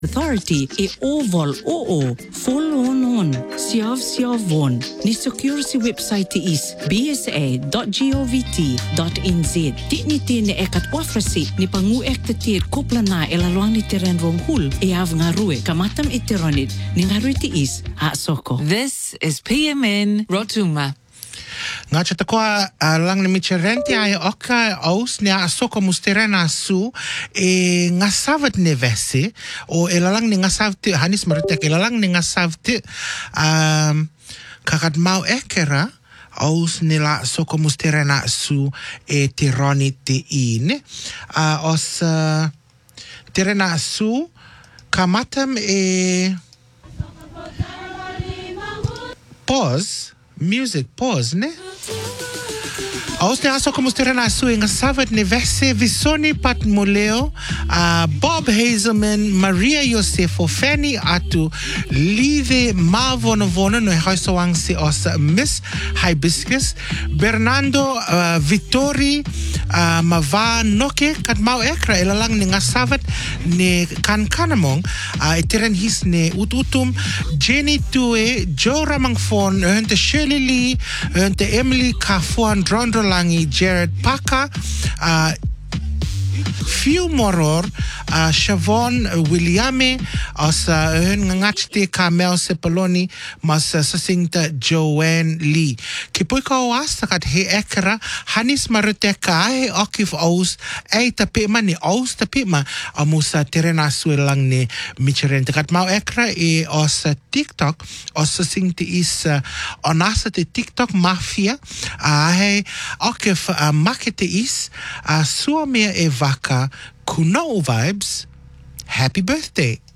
Authority e oval oo follow-on siav-siavon ni secure si website is bsa.govt.nz. Di ni tine ekat wafrasi ni panguek tetir kopla na elalwang ni tiren rong hul e av ngarue kamatam itironit ni ngarue ti is a soko. This is PMN Rotuma. Nga chata kwa lang ni micherenti ay oka aus ni asoko musterena su e ngasavat nevesi o elalang ni ngasavti hanis marutek elalang ni ngasavti kakat mau ekera aus nila soko musterena su e tironi te in os tirena su kamatam e pause music pause ne Aus ne aso como sterena su inga savat ne vese visoni pat moleo Bob Hazelman, Maria Josefo, Fanny Atu, Live Mavonovono no haisoang si os Miss Hibiscus, Bernardo Vittori Mava Noke kat mau ekra elalang ne ngasavat ne kankanamong itiren his ne ututum Jenny Tue, Joe Ramangfon, hunte Shirley Lee, hunte Emily Kafuan Drondro Langi, Jared Paka, Few Moror, Siobhan Williame, as hun ngachite Carmel Sepoloni, mas sasingta Joanne Lee. Kipoy ka oas takat he ekra, hanis maruteka he okif aus, ay tapima ni aus tapima, amusa terena suelang ni micheren. Takat mau ekra e os TikTok, os sasingta is onasa te TikTok mafia, he okif makete is, suamea e vaka, Kuno vibes. Happy birthday.